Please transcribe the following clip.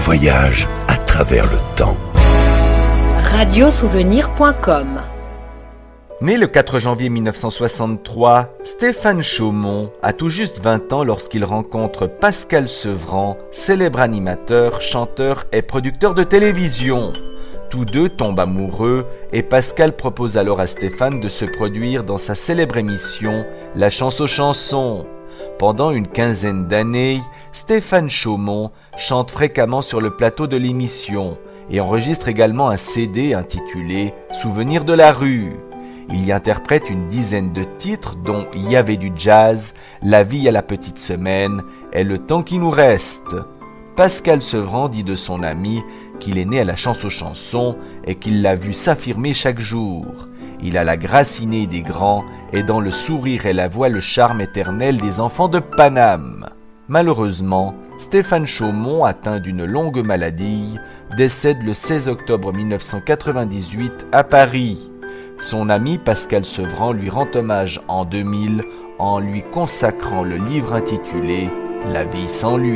voyage à travers le temps. Radiosouvenir.com. Né le 4 janvier 1963, Stéphane Chaumont a tout juste 20 ans lorsqu'il rencontre Pascal Sevran, célèbre animateur, chanteur et producteur de télévision. Tous deux tombent amoureux et Pascal propose alors à Stéphane de se produire dans sa célèbre émission La Chance aux chansons. Pendant une quinzaine d'années, Stéphane Chaumont chante fréquemment sur le plateau de l'émission et enregistre également un CD intitulé Souvenirs de la rue. Il y interprète une dizaine de titres dont Il y avait du jazz, La vie à la petite semaine et Le temps qui nous reste. Pascal Sevran dit de son ami qu'il est né à la chance aux chansons et qu'il l'a vu s'affirmer chaque jour. Il a la grâce innée des grands et dans le sourire et la voix le charme éternel des enfants de Paname. Malheureusement, Stéphane Chaumont, atteint d'une longue maladie, décède le 16 octobre 1998 à Paris. Son ami Pascal Sevran lui rend hommage en 2000 en lui consacrant le livre intitulé « La vie sans lui ».